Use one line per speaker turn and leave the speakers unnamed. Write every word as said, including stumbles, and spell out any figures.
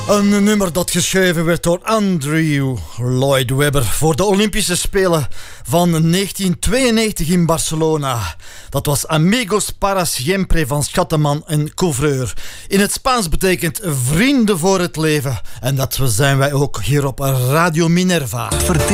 Een nummer dat geschreven werd door Andrew Lloyd Webber voor de Olympische Spelen van negentien tweeënnegentig in Barcelona. Dat was Amigos para siempre van Schatteman en Couvreur. In het Spaans betekent vrienden voor het leven. En dat zijn wij ook hier op Radio Minerva.